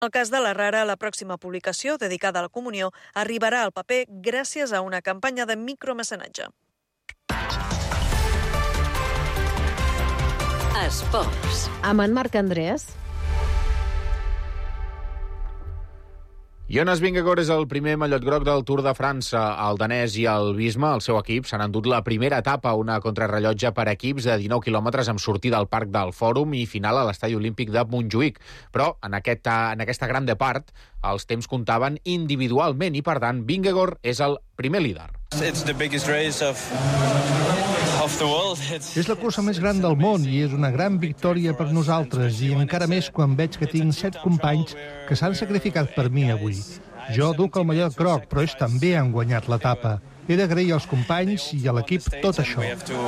En el cas de la Rara, la pròxima publicació, dedicada a la comunió, arribarà al paper gràcies a una campanya de micromecenatge. Esports. Amb en Marc Andrés. Jonas Vingegaard és el primer mallot groc del Tour de França. El danès i el Visma, el seu equip, s'han endut la primera etapa, una contrarrellotge per equips de 19 quilòmetres amb sortida al Parc del Fòrum i final a l'Estadi Olímpic de Montjuïc. Però en aquesta gran part, els temps comptaven individualment i, per tant, Vingegaard és el primer líder. It's the biggest race of the world. És la cursa més gran del món i és una gran victòria per nosaltres, i encara més quan veig que tinc 7 companys que s'han sacrificat per mi avui. Jo duc el mallot groc, però ells també han guanyat l'etapa. He d'agrair als companys i a l'equip tot això.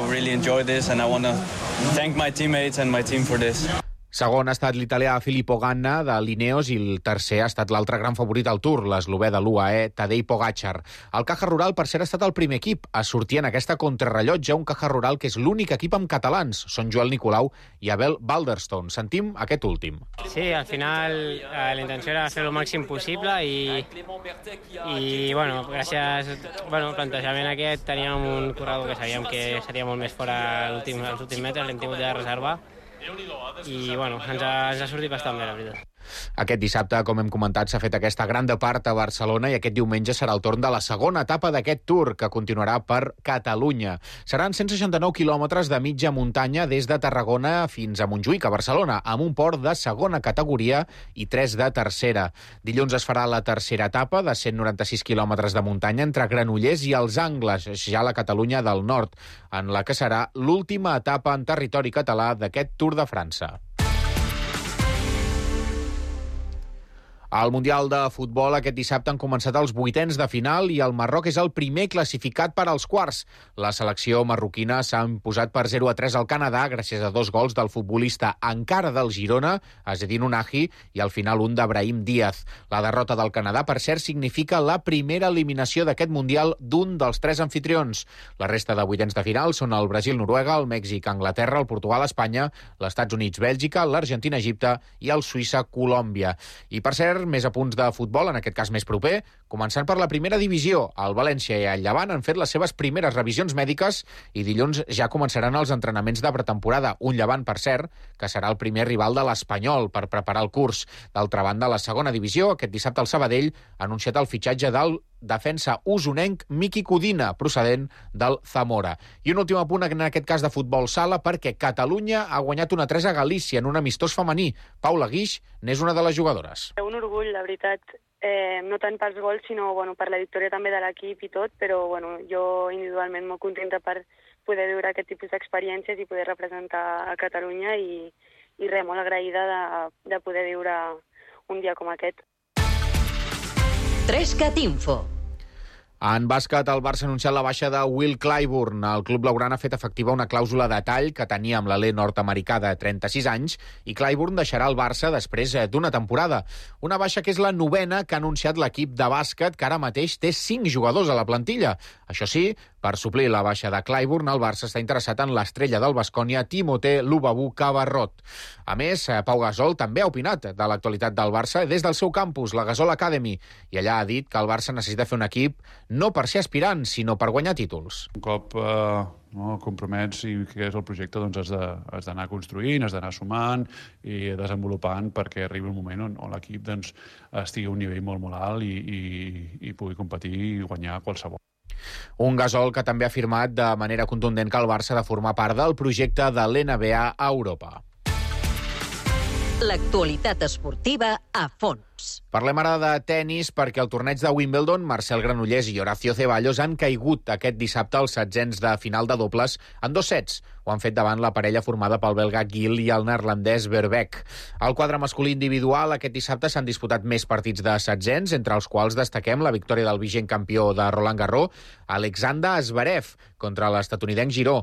Segon ha estat l'italià Filippo Ganna, de l'Ineos, i el tercer ha estat l'altre gran favorit al Tour, l'eslovè de l'UAE, Tadej Pogačar. El Caja Rural, per cert, ha estat el primer equip a sortir en aquesta contrarrellotge, un Caja Rural que és l'únic equip amb catalans. Són Joel Nicolau i Abel Balderstone. Sentim aquest últim. Sí, al final la intenció era fer el màxim possible i bueno, gràcies al plantejament aquest teníem un corredor que sabíem que seria molt més fora als últims metres, l'hem tingut de reservar i bueno, ens ha sortit bastant bé, la veritat. Aquest dissabte, com hem comentat, s'ha fet aquesta gran part a Barcelona i aquest diumenge serà el torn de la segona etapa d'aquest Tour, que continuarà per Catalunya. Seran 169 quilòmetres de mitja muntanya des de Tarragona fins a Montjuïc, a Barcelona, amb un port de segona categoria i 3 de tercera. Dilluns es farà la tercera etapa de 196 quilòmetres de muntanya entre Granollers i els Angles, ja a la Catalunya del Nord, en la que serà l'última etapa en territori català d'aquest Tour de França. Al Mundial de Futbol aquest dissabte han començat els vuitens de final i el Marroc és el primer classificat per als quarts. La selecció marroquina s'ha imposat per 0-3 al Canadà gràcies a 2 gols del futbolista encara del Girona, Azzedine Ounahi, i al final un de Brahim Díaz. La derrota del Canadà, per cert, significa la primera eliminació d'aquest Mundial d'un dels 3 anfitrions. La resta de vuitens de final són el Brasil-Noruega, el Mèxic-Anglaterra, el Portugal-Espanya, l'Estats Units-Bèlgica, l'Argentina-Egipte i el Suïssa-Colòmbia. I, per cert, més apunts de futbol, en aquest cas més proper, començant per la primera divisió. El València i el Llevant han fet les seves primeres revisions mèdiques i dilluns ja començaran els entrenaments de pretemporada. Un Llevant, per cert, que serà el primer rival de l'Espanyol per preparar el curs. D'altra banda, la segona divisió, aquest dissabte el Sabadell ha anunciat el fitxatge del defensa usonenc Miki Codina, procedent del Zamora. I un últim apunt en aquest cas de futbol sala, perquè Catalunya ha guanyat 1-3 a Galícia en un amistós femení. Paula Guix n'és una de les jugadores. Un orgull, la veritat, no tant pels gols, sinó per la victòria també de l'equip i tot, però jo individualment molt contenta per poder viure aquest tipus d'experiències i poder representar a Catalunya i molt agraïda de poder viure un dia com aquest. 3cat Info. En bàsquet, el Barça ha anunciat la baixa de Will Clyburn. El club blaugrana ha fet efectiva una clàusula de tall que tenia amb l'alè nord-americà de 36 anys i Clyburn deixarà el Barça després d'una temporada. Una baixa que és la 9ª que ha anunciat l'equip de bàsquet, que ara mateix té 5 jugadors a la plantilla. Això sí, per suplir la baixa de Clyburn, el Barça està interessat en l'estrella del Baskonia, Timothé Lubavu Cabarrot. A més, Pau Gasol també ha opinat de l'actualitat del Barça des del seu campus, la Gasol Academy, i allà ha dit que el Barça necessita fer un equip no per ser aspirant, sinó per guanyar títols. Un cop compromets i que és el projecte, doncs has d'anar construint, has d'anar sumant i desenvolupant perquè arribi un moment on l'equip estigui a un nivell molt alt i pugui competir i guanyar qualsevol. Un Gasol que també ha afirmat de manera contundent que el Barça ha de formar part del projecte de l'NBA a Europa. L'actualitat esportiva a fons. Parlem ara de tennis perquè al torneig de Wimbledon, Marcel Granollers i Horacio Ceballos han caigut aquest dissabte als setzents de final de dobles en 2 sets. Ho han fet davant la parella formada pel belga Gil i el neerlandès Verbeek. Al quadre masculí individual, aquest dissabte s'han disputat més partits de setzents, entre els quals destaquem la victòria del vigent campió de Roland Garros, Alexander Zverev, contra l'estatunidenc Giró.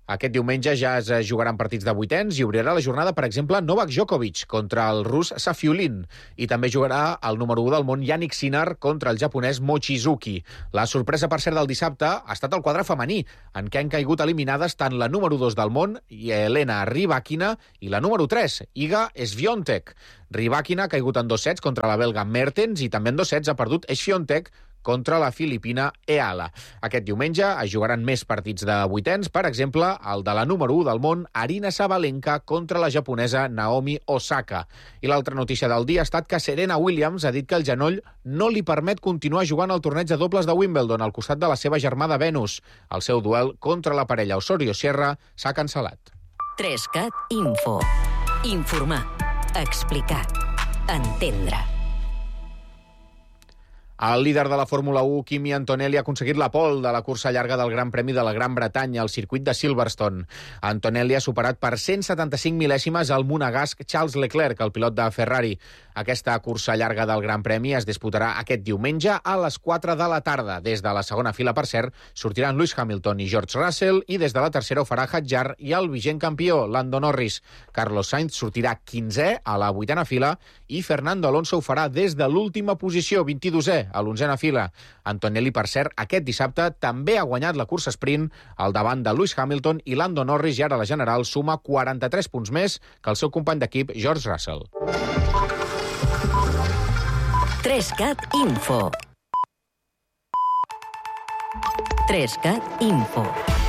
Aquest diumenge ja es jugaran partits de vuitens i obrirà la jornada, per exemple, Novak Djokovic contra el rus Safiullin. I també jugarà el número 1 del món, Yannick Sinner, contra el japonès Mochizuki. La sorpresa, per cert, del dissabte ha estat el quadre femení, en què han caigut eliminades tant la número 2 del món, Elena Rybakina, i la número 3, Iga Swiatek. Rybakina ha caigut en 2 sets contra la belga Mertens i també en 2 sets ha perdut Swiatek contra la filipina Eala. Aquest diumenge es jugaran més partits de vuitens, per exemple, el de la número 1 del món, Aryna Sabalenka, contra la japonesa Naomi Osaka. I l'altra notícia del dia ha estat que Serena Williams ha dit que el genoll no li permet continuar jugant al torneig de dobles de Wimbledon al costat de la seva germana Venus. El seu duel contra la parella Osorio Sierra s'ha cancel·lat. 3CAT Info. Informar. Explicar. Entendre. El líder de la Fórmula 1, Kimi Antonelli, ha aconseguit la pole de la cursa llarga del Gran Premi de la Gran Bretanya al circuit de Silverstone. Antonelli ha superat per 175 mil·lèsimes el monegasc Charles Leclerc, el pilot de Ferrari. Aquesta cursa llarga del Gran Premi es disputarà aquest diumenge a les 4 de la tarda. Des de la segona fila, per cert, sortiran Lewis Hamilton i George Russell i des de la tercera ho farà Hadjar i el vigent campió, Lando Norris. Carlos Sainz sortirà 15è a la 8a fila i Fernando Alonso ho farà des de l'última posició, 22è, a l'11a fila. Antonelli, per cert, aquest dissabte també ha guanyat la cursa sprint al davant de Lewis Hamilton i Lando Norris, i ara la general suma 43 punts més que el seu company d'equip, George Russell. 3CAT Info. 3CAT Info.